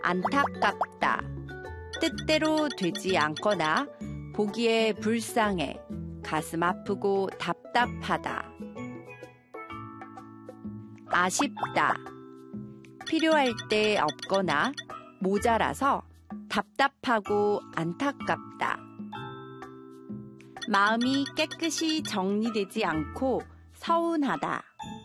안타깝다. 뜻대로 되지 않거나 보기에 불쌍해, 가슴 아프고 답답하다. 아쉽다. 필요할 때 없거나 모자라서 답답하고 안타깝다. 마음이 깨끗이 정리되지 않고 서운하다.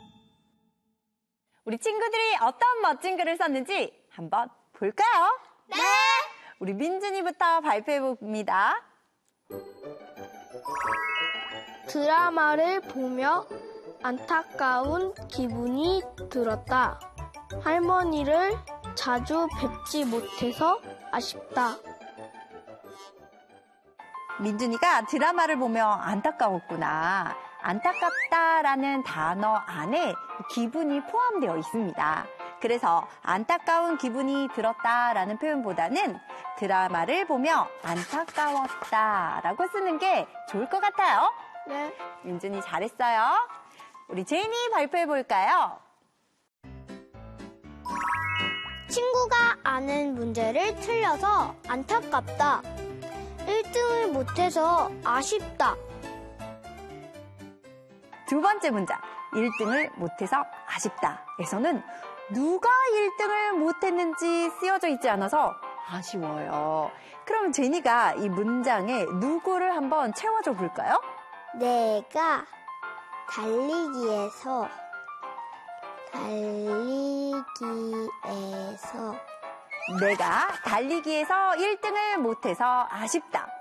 우리 친구들이 어떤 멋진 글을 썼는지 한번 볼까요? 네! 우리 민준이부터 발표해 봅니다. 드라마를 보며 안타까운 기분이 들었다. 할머니를 자주 뵙지 못해서 아쉽다. 민준이가 드라마를 보며 안타까웠구나. 안타깝다라는 단어 안에 기분이 포함되어 있습니다. 그래서 안타까운 기분이 들었다라는 표현보다는 드라마를 보며 안타까웠다라고 쓰는 게 좋을 것 같아요. 네. 민준이 잘했어요. 우리 제인이 발표해 볼까요? 친구가 아는 문제를 틀려서 안타깝다. 1등을 못해서 아쉽다. 두 번째 문장, 1등을 못해서 아쉽다. 에서는 누가 1등을 못했는지 쓰여져 있지 않아서 아쉬워요. 그럼 제니가 이 문장에 누구를 한번 채워줘 볼까요? 내가 달리기에서 내가 달리기에서 1등을 못해서 아쉽다.